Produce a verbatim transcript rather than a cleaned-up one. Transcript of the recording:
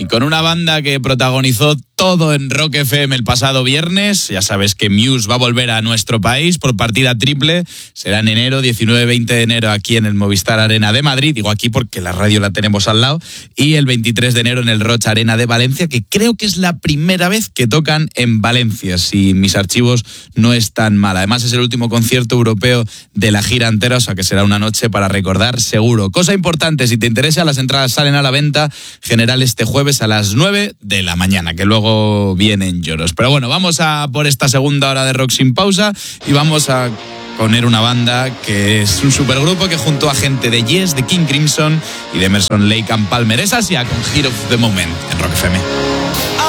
con una banda que protagonizó todo en Rock F M el pasado viernes. Ya sabes que Muse va a volver a nuestro país por partida triple. Será en enero, diecinueve veinte de enero aquí en el Movistar Arena de Madrid. Digo aquí porque la radio la tenemos al lado. Y el veintitrés de enero en el Roch Arena de Valencia, que creo que es la primera vez que tocan en Valencia, si mis archivos no están mal. Además es el último concierto europeo de la gira entera, o sea que será una noche para recordar seguro. Cosa importante, si te interesa, las entradas salen a la venta general este jueves a las nueve de la mañana, que luego vienen lloros. Pero bueno, vamos a por esta segunda hora de Rock sin pausa y vamos a poner una banda que es un supergrupo que junto a gente de Yes, de King Crimson y de Emerson, Lake and Palmer es Asia con Hero of the Moment en Rock F M.